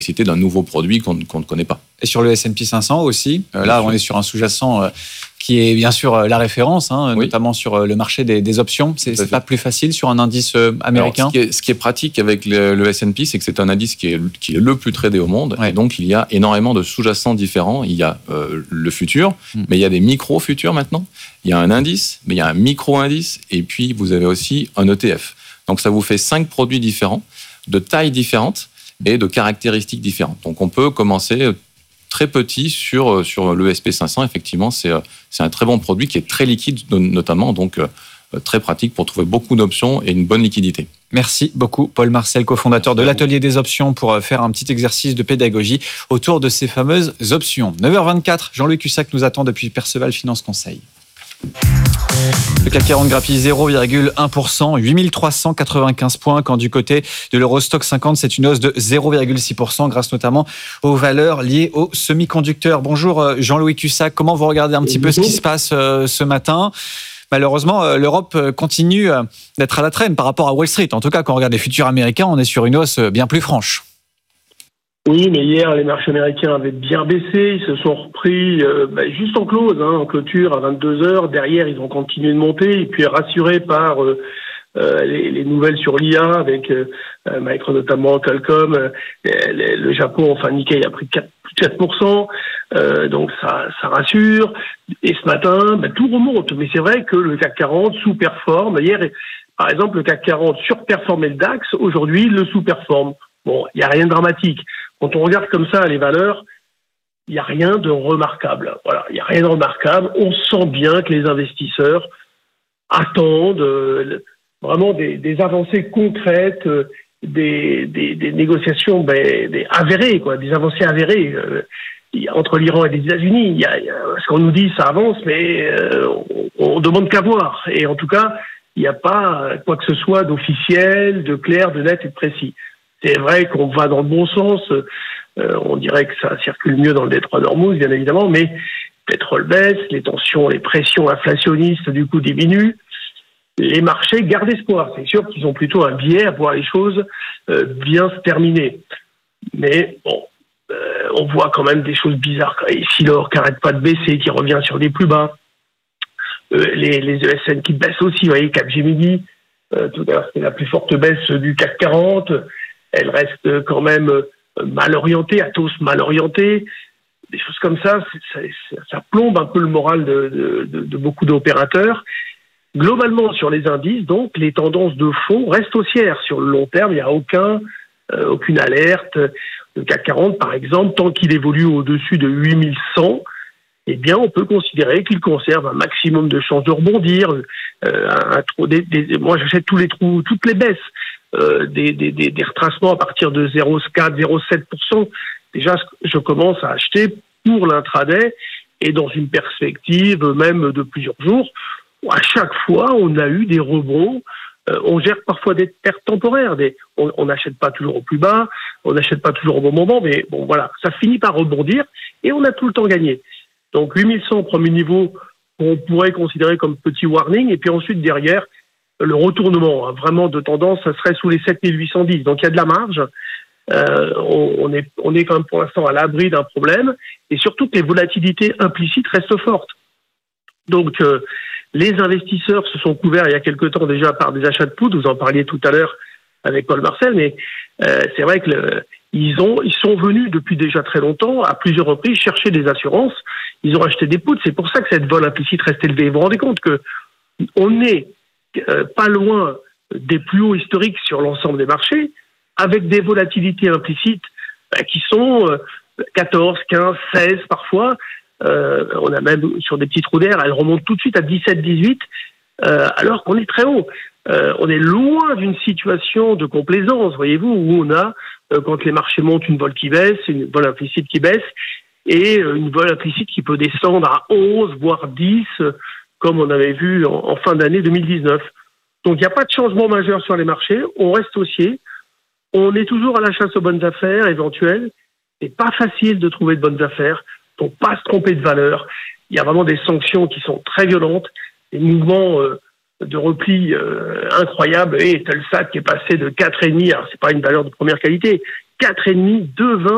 complexité d'un nouveau produit qu'on ne connaît pas. Et sur le S&P 500 aussi, là on est sur un sous-jacent qui est bien sûr la référence, notamment sur le marché des options. C'est pas plus facile sur un indice américain? Alors, ce qui est pratique avec le S&P, c'est que c'est un indice qui est le plus tradé au monde. Ouais. Et donc, il y a énormément de sous-jacents différents. Il y a le futur, mais il y a des micro-futurs maintenant. Il y a un indice, mais il y a un micro-indice. Et puis, vous avez aussi un ETF. Donc, ça vous fait 5 produits différents, de tailles différentes et de caractéristiques différentes. Donc, on peut commencer très petit sur le SP500. Effectivement, c'est un très bon produit qui est très liquide, notamment, donc très pratique pour trouver beaucoup d'options et une bonne liquidité. Merci beaucoup, Paul Marcel, cofondateur de l'Atelier des options, pour faire un petit exercice de pédagogie autour de ces fameuses options. 9h24, Jean-Louis Cussac nous attend depuis Perceval Finance Conseil. Le CAC 40 grappille 0,1%, 8395 points, quand du côté de l'Eurostoxx 50, c'est une hausse de 0,6%, grâce notamment aux valeurs liées aux semi-conducteurs. Bonjour Jean-Louis Cussac, comment vous regardez un petit peu ce qui se passe ce matin ? Malheureusement, l'Europe continue d'être à la traîne par rapport à Wall Street. En tout cas, quand on regarde les futurs américains, on est sur une hausse bien plus franche. Oui, mais hier, les marchés américains avaient bien baissé. Ils se sont repris juste en close, en clôture à 22h. Derrière, ils ont continué de monter. Et puis, rassurés par les nouvelles sur l'IA, avec Micron notamment, Qualcomm, le Japon, Nikkei a pris 4%. Donc, ça rassure. Et ce matin, tout remonte. Mais c'est vrai que le CAC 40 sous-performe. Hier, par exemple, le CAC 40 surperformait le DAX. Aujourd'hui, il le sous-performe. Bon, il n'y a rien de dramatique. Quand on regarde comme ça les valeurs, il n'y a rien de remarquable. Voilà, il n'y a rien de remarquable. On sent bien que les investisseurs attendent vraiment des avancées concrètes, des négociations avérées, des avancées avérées entre l'Iran et les États-Unis. Ce qu'on nous dit, ça avance, mais on demande qu'à voir. Et en tout cas, il n'y a pas quoi que ce soit d'officiel, de clair, de net et de précis. C'est vrai qu'on va dans le bon sens. On dirait que ça circule mieux dans le détroit d'Ormuz, bien évidemment, mais le pétrole baisse, les tensions, les pressions inflationnistes, du coup, diminuent. Les marchés gardent espoir. C'est sûr qu'ils ont plutôt un biais à voir les choses bien se terminer. Mais bon, on voit quand même des choses bizarres. Ici, l'or qui n'arrête pas de baisser, qui revient sur des plus bas. Les ESN qui baissent aussi. Vous voyez, Capgemini, tout à l'heure, c'était la plus forte baisse du CAC 40. Elle reste quand même mal orientée, Atos mal orientée. Des choses comme ça plombe un peu le moral de beaucoup d'opérateurs. Globalement, sur les indices, donc, les tendances de fond restent haussières. Sur le long terme, il n'y a aucune alerte. Le CAC 40, par exemple, tant qu'il évolue au-dessus de 8100, eh bien, on peut considérer qu'il conserve un maximum de chances de rebondir. Moi, j'achète tous les trous, toutes les baisses. Des retracements à partir de 0,4, 0,7%. Déjà, je commence à acheter pour l'intraday et dans une perspective même de plusieurs jours. À chaque fois, on a eu des rebonds. On gère parfois des pertes temporaires. On n'achète pas toujours au plus bas, on n'achète pas toujours au bon moment, mais bon, voilà, ça finit par rebondir et on a tout le temps gagné. Donc, 8100, premier niveau, on pourrait considérer comme petit warning, et puis ensuite, derrière, le retournement, vraiment de tendance, ça serait sous les 7810. Donc, il y a de la marge. On est quand même pour l'instant à l'abri d'un problème. Et surtout que les volatilités implicites restent fortes. Donc, les investisseurs se sont couverts il y a quelque temps déjà par des achats de poudre. Vous en parliez tout à l'heure avec Paul Marcel. Mais c'est vrai que ils sont venus depuis déjà très longtemps, à plusieurs reprises, chercher des assurances. Ils ont acheté des poudres. C'est pour ça que cette vol implicite reste élevée. Vous vous rendez compte qu'on est pas loin des plus hauts historiques sur l'ensemble des marchés, avec des volatilités implicites qui sont 14, 15, 16 parfois. On a même sur des petits trous d'air, elles remontent tout de suite à 17, 18, alors qu'on est très haut. On est loin d'une situation de complaisance, voyez-vous, où on a, quand les marchés montent, une vol qui baisse, une vol implicite qui baisse, et une vol implicite qui peut descendre à 11, voire 10, comme on avait vu en fin d'année 2019. Donc, il n'y a pas de changement majeur sur les marchés. On reste haussier. On est toujours à la chasse aux bonnes affaires éventuelles. C'est pas facile de trouver de bonnes affaires. Faut pas se tromper de valeur. Il y a vraiment des sanctions qui sont très violentes. Des mouvements de repli incroyables. Et Telsat qui est passé de 4,5, alors c'est pas une valeur de première qualité, 4,5, 2,20